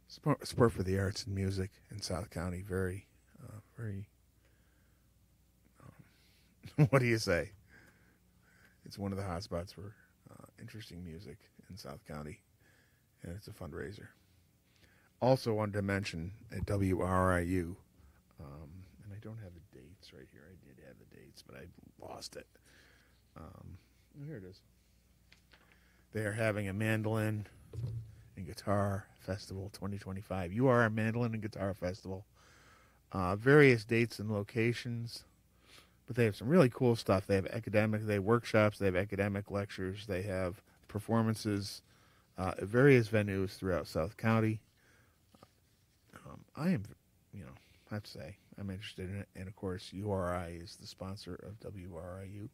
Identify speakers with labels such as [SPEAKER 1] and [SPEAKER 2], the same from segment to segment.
[SPEAKER 1] Sport for the arts and music in South County. Very. What do you say? It's one of the hotspots for interesting music in South County, and it's a fundraiser. Also wanted to mention at WRIU, and I don't have the dates right here. I did have the dates, but I lost it. Here it is. They are having a mandolin and guitar festival 2025. You are a mandolin and guitar festival. Various dates and locations, but they have some really cool stuff. They have workshops, they have academic lectures, they have performances at various venues throughout South County. I am, I have to say, I'm interested in it. And of course, URI is the sponsor of WRIU.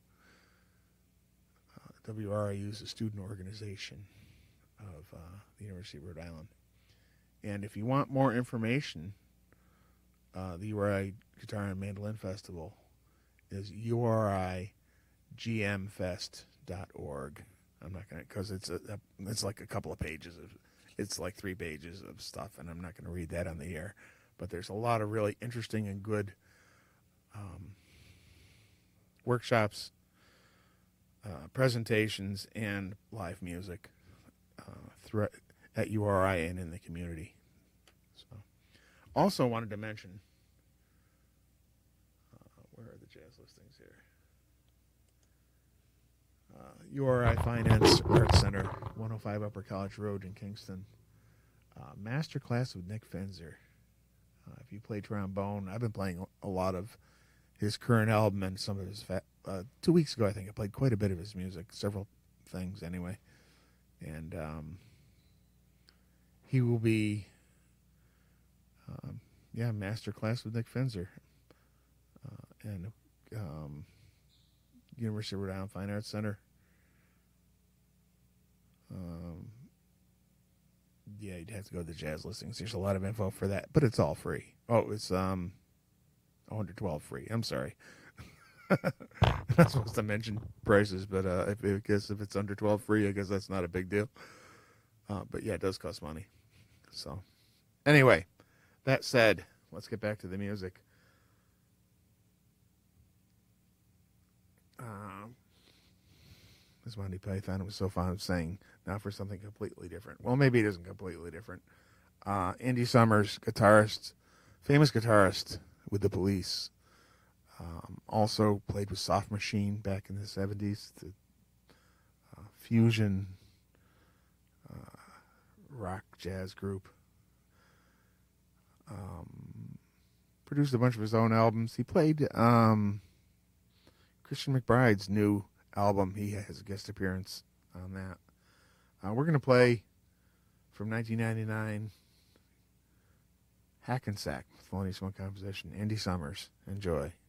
[SPEAKER 1] WRIU is a student organization of the University of Rhode Island. And if you want more information, the URI Guitar and Mandolin Festival is urigmfest.org. I'm not going to, because it's like a couple of pages of, it's like 3 pages of stuff, and I'm not going to read that on the air. But there's a lot of really interesting and good workshops, presentations, and live music at URI and in the community. So, also wanted to mention, where are the jazz listings here? URI Finance Arts Center, 105 Upper College Road in Kingston. Master class with Nick Fenzer. If you play trombone, I've been playing a lot of his current album and some of his 2 weeks ago, I think I played quite a bit of his music, several things anyway. And he will be, master class with Nick Fenzer. And University of Rhode Island Fine Arts Center. You'd have to go to the jazz listings. There's a lot of info for that, but it's all free. Oh, it's under 12 free. I'm sorry. I'm not supposed to mention prices, but I guess if it's under 12 free, I guess that's not a big deal. But yeah, it does cost money. So anyway, that said, let's get back to the music. As Monty Python was so fond of saying, now for something completely different. Well, maybe it isn't completely different. Andy Summers, famous guitarist with the Police. Also played with Soft Machine back in the 70s. The fusion rock jazz group. Produced a bunch of his own albums. He played Christian McBride's new album. He has a guest appearance on that. We're going to play from 1999 Hackensack, Thelonious Monk composition, Andy Summers. Enjoy.